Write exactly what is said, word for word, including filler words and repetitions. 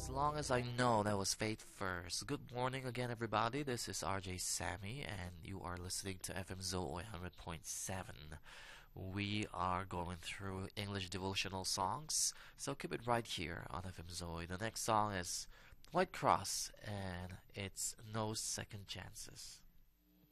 As long as I know, that was Fate First. Good morning again, everybody. This is R J Sammy, and you are listening to F M Zoe one hundred point seven. We are going through English devotional songs, so keep it right here on F M Zoe. The next song is White Cross, and it's No Second Chances.